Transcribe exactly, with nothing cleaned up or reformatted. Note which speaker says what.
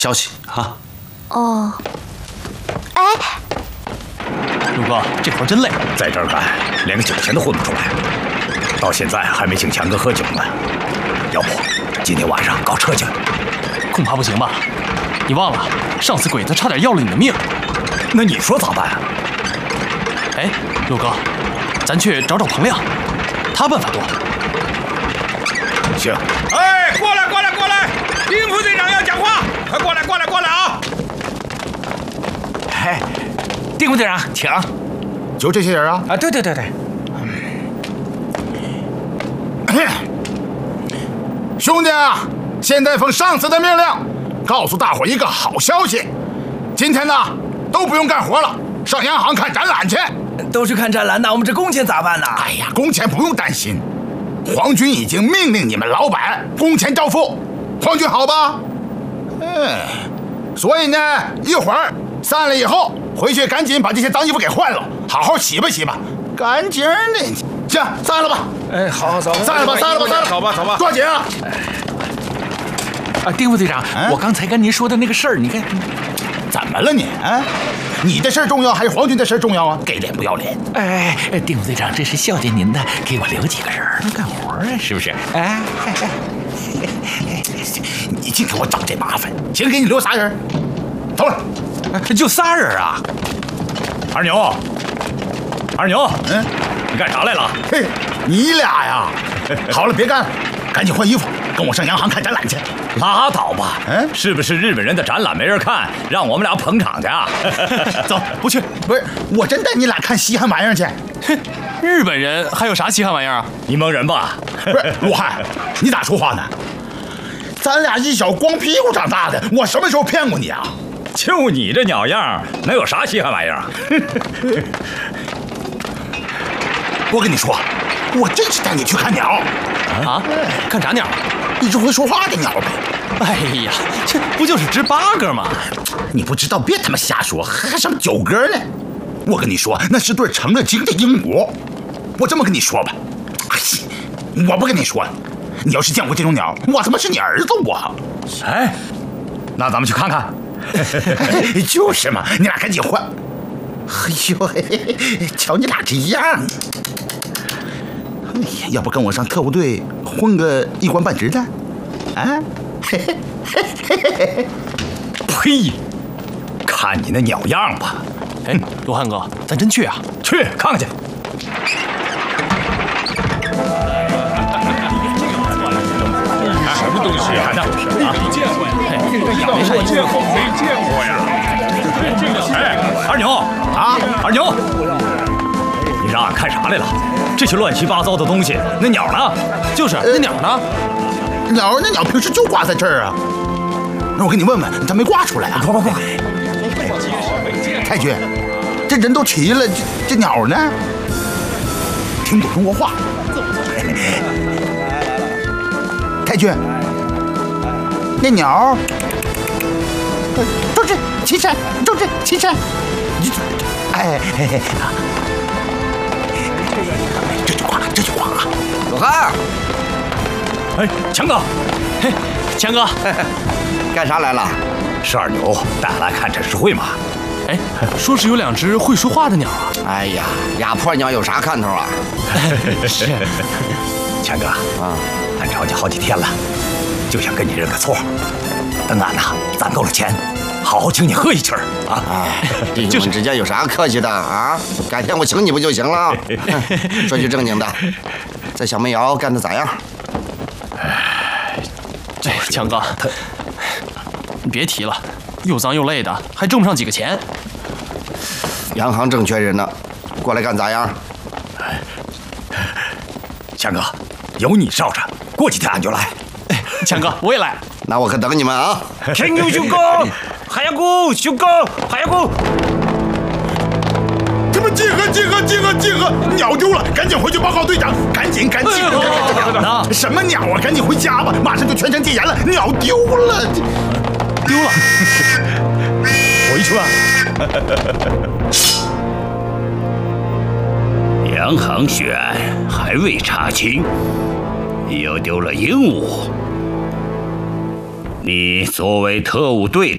Speaker 1: 消息啊。
Speaker 2: 哦。哎，
Speaker 3: 陆哥，这活真累，
Speaker 4: 在这儿干，连个酒钱都混不出来，到现在还没请强哥喝酒呢。要不今天晚上搞撤去？
Speaker 3: 恐怕不行吧？你忘了上次鬼子差点要了你的命，
Speaker 4: 那你说咋办啊？
Speaker 3: 哎，陆哥，咱去找找彭亮，他办法多。
Speaker 4: 行。
Speaker 5: 哎，过来过来过来，丁副队长要讲话，快过来过来过来啊！
Speaker 4: 哎，丁副队长，请。就这些人啊？
Speaker 5: 啊，对对对对。
Speaker 6: 兄弟啊，现在奉上司的命令，告诉大伙一个好消息，今天呢都不用干活了，上洋行看展览去。
Speaker 7: 都去看展览，那我们这工钱咋办呢？
Speaker 6: 哎呀，工钱不用担心，皇军已经命令你们老板工钱照付。皇军好吧？嗯，所以呢，一会儿散了以后，回去赶紧把这些脏衣服给换了，好好洗吧洗吧，干净的。行，散了吧。
Speaker 5: 哎，好好走，
Speaker 6: 散了吧，散了吧，散了，
Speaker 5: 走吧走吧，
Speaker 6: 抓紧啊！
Speaker 4: 啊，丁副队长，
Speaker 6: 嗯、
Speaker 4: 我刚才跟您说的那个事儿，你看，
Speaker 6: 怎么了你啊？你的事儿重要还是皇军的事儿重要啊？给脸不要脸！
Speaker 4: 哎，丁副队长，这是孝敬您的，给我留几个人干活啊，是不是？哎，
Speaker 6: 你净给我找这麻烦，先给你留仨人，走了，
Speaker 4: 就仨人啊？二牛，二牛，嗯，你干啥来了？
Speaker 6: 嘿，你俩呀？好了，别干了，赶紧换衣服，跟我上洋行看展览去。
Speaker 4: 拉倒吧，
Speaker 6: 嗯，
Speaker 4: 是不是日本人的展览没人看，让我们俩捧场去啊？
Speaker 3: 走，不去。
Speaker 6: 不是，我真带你俩看稀罕玩意儿去。
Speaker 3: 哼，日本人还有啥稀罕玩意儿啊？
Speaker 4: 你蒙人吧？
Speaker 6: 不是，罗汉，你咋说话呢？咱俩一小光屁股长大的，我什么时候骗过你啊？
Speaker 4: 就你这鸟样，能有啥稀罕玩意儿啊？
Speaker 6: 我跟你说，我真是带你去看鸟。
Speaker 3: 啊？看啥鸟？
Speaker 6: 一只会说话的鸟呗。
Speaker 3: 哎呀，这不就是只八哥吗？
Speaker 6: 你不知道别他妈瞎说，还什么九哥呢？我跟你说，那是对成了精的鹦鹉。我这么跟你说吧，哎，我不跟你说，你要是见过这种鸟，我他妈是你儿子我。
Speaker 4: 哎，那咱们去看看。
Speaker 6: 就是嘛，你俩赶紧换。哎呦，嘿嘿嘿，瞧你俩这样。哎呀，要不跟我上特务队混个一官半职的？啊？嘿嘿嘿嘿嘿！
Speaker 4: 呸！看你那鸟样吧。
Speaker 3: 哎，罗汉哥，咱真去啊？
Speaker 4: 去看看去。
Speaker 5: 什么东西啊？
Speaker 4: 看这是啊，
Speaker 5: 没见过呀！我见过没见过呀？
Speaker 4: 哎，二牛啊，二牛，你让俺看啥来了？这些乱七八糟的东西，那鸟呢？
Speaker 3: 就是那鸟呢？
Speaker 6: 鸟那鸟平时就挂在这儿啊。那我给你问问，它没挂出来啊？
Speaker 4: 快快快！
Speaker 6: 太君，这人都齐了，这这鸟呢？听懂中国话。太君，那鸟，周志岐山，周志岐山，哎嘿嘿啊！这就挂了，这就挂了。
Speaker 7: 罗汉，
Speaker 4: 哎，强哥，
Speaker 3: 嘿，强哥，
Speaker 7: 干啥来了？
Speaker 4: 是二牛带俺来看展示会嘛？
Speaker 3: 哎，说是有两只会说话的鸟啊。
Speaker 7: 哎呀，压破鸟有啥看头啊？
Speaker 3: 是，
Speaker 4: 强哥啊，俺找你好几天了，就想跟你认个错。等俺呐攒够了钱，好好请你喝一气儿啊！
Speaker 7: 哎，弟兄们之间有啥客气的啊？改天我请你不就行了？说句正经的，在小煤窑干的咋样？
Speaker 3: 哎，强哥，他，你别提了，又脏又累的，还挣不上几个钱。
Speaker 7: 洋行正缺人呢，过来干咋样？
Speaker 4: 强哥，有你罩着，过几天俺就来。
Speaker 3: 哎，强哥，我也来。
Speaker 7: 那我可等你们啊！
Speaker 5: 天牛兄哥，海洋哥，兄哥，海洋哥。
Speaker 6: 这不集合集合集合集合！鸟丢了，赶紧回去报告队长！赶紧赶紧！什么鸟啊？赶紧回家吧，马上就全城戒严了，鸟丢了，
Speaker 3: 丢了，
Speaker 4: 回去吧。
Speaker 8: 洋行血案还未查清，又丢了鹦鹉。你作为特务队长。